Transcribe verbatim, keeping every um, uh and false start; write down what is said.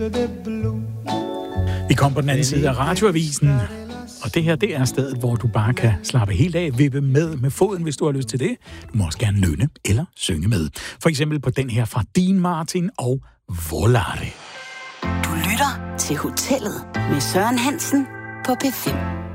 Vi kom på den anden side af radioavisen, og det her, det er stedet, hvor du bare kan slappe helt af, vippe med med foden, hvis du har lyst til det. Du må også gerne nynne eller synge med. For eksempel på den her fra Dean Martin og Volare. Du lytter til Hotellet med Søren Hansen på P fem.